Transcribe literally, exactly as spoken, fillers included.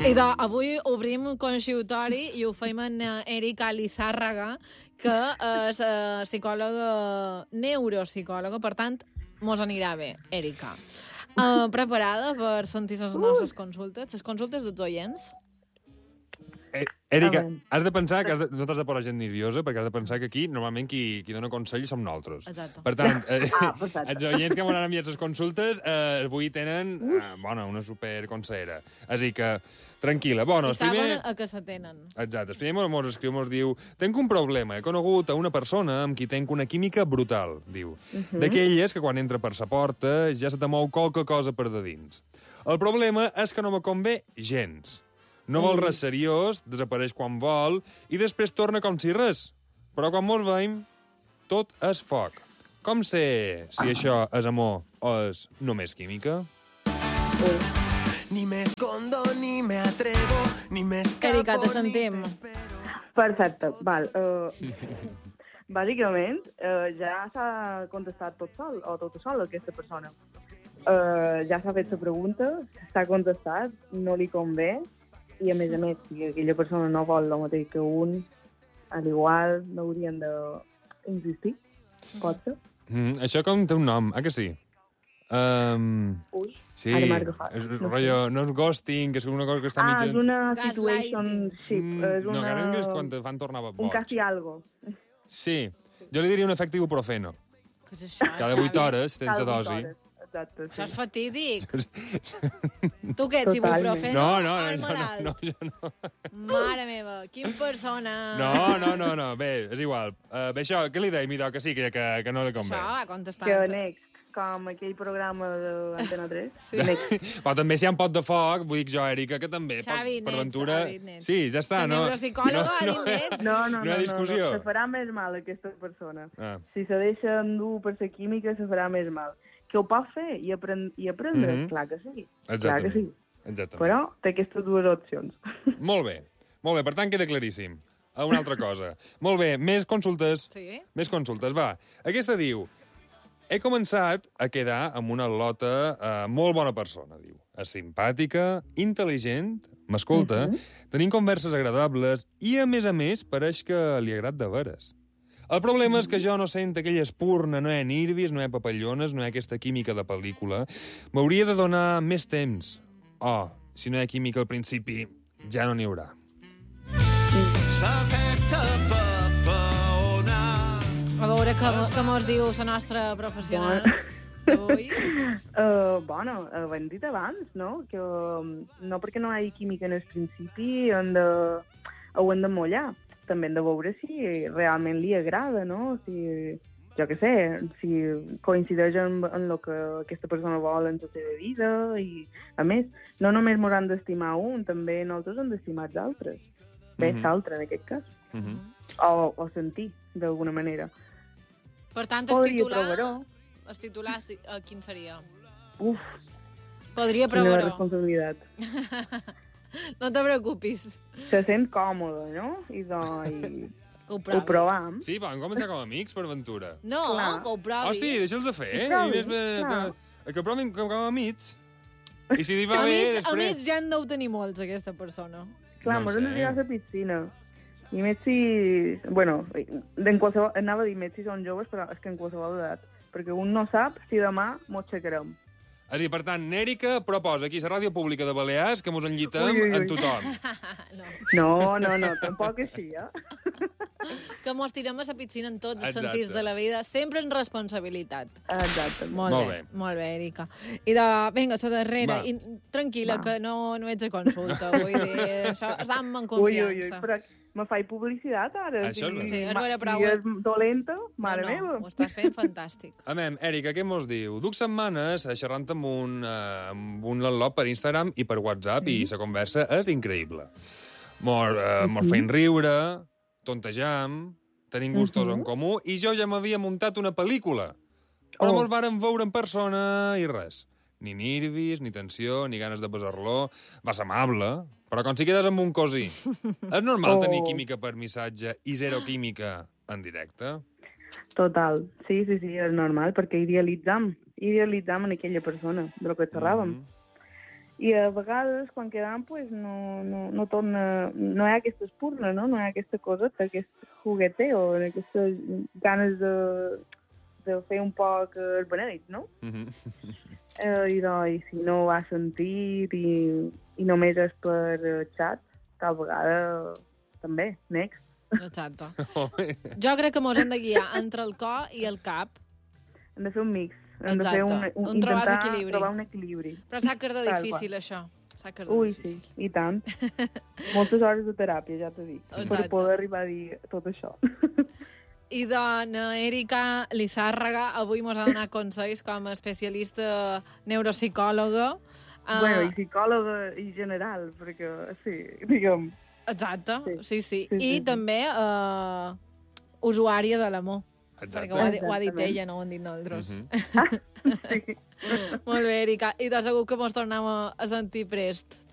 I de, avui obrim consultori i ho fem en Erika Lizárraga, que és uh, psicòloga, neuropsicòloga, per tant, mos anirà bé, Erika. Uh, preparada per sentir les nostres consultes, les consultes dels oients? Eh, Erika, has de pensar que has de, no t'has de posar gent nerviosa, perquè has de pensar que aquí, normalment, qui, qui dona consells som nosaltres. Exacte. Per tant, eh, ah, els oients que m'han enviat les consultes eh, avui tenen, eh, bona, una superconsellera. Així que, tranquil·la. Bueno, I saben primer... a què se tenen. Exacte. El primer mos escriu, mos diu: tenc un problema, he conegut a una persona amb qui tenc una química brutal, diu. Uh -huh. D'aquelles que quan entra per sa porta ja se te mou qualque cosa per de dins. El problema és que no me convé gens. No vol res seriós, desapareix quan vol, i després torna com si res. Però quan mos veiem, tot és foc. Com sé si això és amor o és només química? Ni me escondo, ni me atrevo, ni me escapo, Erika, te sentim. Perfecte, val. Uh, bàsicament, uh, ja s'ha contestat tot sol, o tot sol, aquesta persona. Uh, ja s'ha fet la pregunta, s'ha contestat, no li convé, i a més a més, si aquella persona no vol el mateix que un, a l'igual no haurien d'insistir, pot ser. Mm, això com té un nom, ah que sí? Um, Ui, sí, ara m'ha agafat. és, No rotllo, no és ghosting, que és una cosa que està Ah, mitja... és una Gaslighting. situationship. Mm, És No, una... que és quan te fan tornar boig. Un casi algo. Sí, jo li diria un efecte ibuprofeno. Què és això, Cada vuit Xavi? hores tens la Cada dosi. hores. Exacte, Això és sí. fatídic. Tu què ets, Totalment. ibuprofeno? No, no, Al no, no, malalt? no, jo no. Mare meva, quin persona... No, no, no, no, bé, és igual. Uh, bé, això, què li deim, idò, que sí, que, que, que no li convé. Això, va contestant. Que next, com aquell programa d'Antena tres. Sí. Next. Però també si hi ha un pot de foc, vull dir jo, Erika, que també, Xavi, per nets, ventura... ha dit nets. Sí, ja està, La no? neuropsicòloga ha dit no, nets. No, no, No no, hi ha no, discussió. no, se farà més mal aquesta persona. Ah. Si se deixa endur per la química, se farà més mal. Que ho pot fer i, apren i aprendre? Mhm. Clar que sí. Exactament. Clar que sí. Exactament. Però té aquestes dues opcions. Molt bé, molt bé, per tant queda claríssim. A una altra cosa. Molt bé, més consultes. Sí? Més consultes, va. Aquesta diu: he començat a quedar amb una lota eh, molt bona persona, diu. És simpàtica, intel·ligent, m'escolta, uh -huh. tenim converses agradables i, a més a més, pareix que li agrada de veres. El problema és que jo no sento aquella espurna, no hi ha nervis, no hi ha papallones, no hi ha aquesta química de pel·lícula. M'hauria de donar més temps. Oh, si no hi ha química al principi, ja no n'hi haurà. s'afecta papaona. A veure què, què mos diu la nostra professional d'avui. Uh, bueno, ho hem dit abans, no? Que um, no perquè no hi hagi química en el principi hem de, ho hem de mullar. També hem de veure si realment li agrada, no? Si, jo què sé, si coincideix en, en el que aquesta persona vol en la seva vida i, a més, no només ens han d'estimar un, també nosaltres hem d'estimar els altres. Bé, Mhm. l'altre, en aquest cas. Uh -huh. O, o sentir, d'alguna manera. Per tant, el Podria titular... provar-ho. El titular, eh, quin seria? Uf, Podria quina provar-ho. responsabilitat. No te preocupis, Se sent còmode, no? I, doncs, i que ho ho provi. provam. Sí, van començar com a amics, per ventura. No, Clar. que ho provi. Oh, sí, deixa'ls de fer, eh? Provi, I més bé clar. que, que provin com a amics. I si li va bé, Amics, després... amics ja en deu tenir molts, aquesta persona. Clar, No mos sé. hem de tirar a la piscina. I més si... Bueno, en qualsevol... anava a dir més si són joves, però és que en qualsevol edat. Perquè un no sap si demà mos aixecarem. És a dir, per tant, Nèrica proposa aquí a la ràdio pública de Balears que mos enllitem Ui, ui, ui. en tothom. No. No, no, no, tampoc així, eh? Que mos tirem a la piscina en tots els Exacte. sentits de la vida, sempre en responsabilitat. Exacte. Molt, Molt bé, bé. molt bé, Erika. I de, vinga, la darrera. Va. I, tranquil·la, Va. que no, no ets a consulta, vull dir, això estem en Ui, confiança. ui, ui, però me faig publicitat ara. Això és bé. Sí, és ma- vera si prou. és dolenta, mare no, no, meva. ho estàs fent fantàstic. Amem, Èrica, què mos diu? Duc setmanes xerrant amb un, uh, amb un al·lot per Instagram i per WhatsApp mm -hmm. i la conversa és increïble. Mos, uh, mos feim riure, tontejam, tenim gustos Mhm. en comú i jo ja m'havia muntat una pel·lícula. Però Oh. mos vàrem veure en persona i res. Ni nervis, ni tensió, ni ganes de besar-lo. Va ser amable, però com si quedes amb un cosí. És normal Oh. tenir química per missatge i zero química en directe? Total. Sí, sí, sí, és normal, perquè idealitzam. Idealitzam en aquella persona, de lo que xerràvem. Mhm. I a vegades, quan quedam, pues, no, no, no torna... No hi ha aquesta espurna, no? No hi ha aquesta coseta, aquest jugueteo, aquestes ganes de, de fer un poc el beneit, no? Mm -hmm. eh, I doncs, si no ho has sentit i, i només és per xat, tal vegada també, next. Exacte. Jo crec que mos hem de guiar entre el cor i el cap. Hem de fer un mix. Hem Exacte. de fer un, un, Un trobar intentar equilibri. trobar un equilibri. Però s'ha que de Tal difícil, això. S'ha que de Ui, difícil. sí, i tant. Moltes hores de teràpia, ja t'ho dic, Exacte. per poder arribar a dir tot això. I dona Erika Lizárraga avui mos ha donat consells com a especialista neuropsicòloga. Uh, Bueno, i psicòloga en general, perquè, sí, diguem... Exacte, sí, sí. sí. sí, I sí. també uh, usuària de l'amor. Exacte. Perquè ho ha, dit- ho ha dit Exactament. ella, no ho hem dit nosaltres. Mhm. Sí. Molt bé, Erika. I de segur que mos tornem a, a sentir prest.